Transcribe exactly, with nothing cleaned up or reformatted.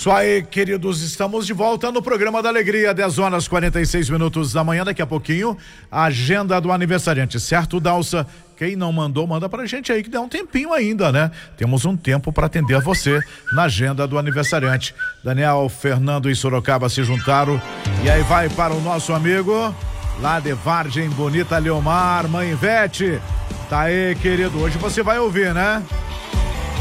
Isso aí, queridos, estamos de volta no programa da Alegria, dez horas quarenta e seis minutos da manhã. Daqui a pouquinho, a agenda do aniversariante, certo, Dalsa? Quem não mandou, manda pra gente aí, que dá um tempinho ainda, né? Temos um tempo para atender você na agenda do aniversariante. Daniel, Fernando e Sorocaba se juntaram. E aí vai para o nosso amigo lá de Vargem Bonita, Leomar, mãe Ivete. Tá aí, querido, hoje você vai ouvir, né?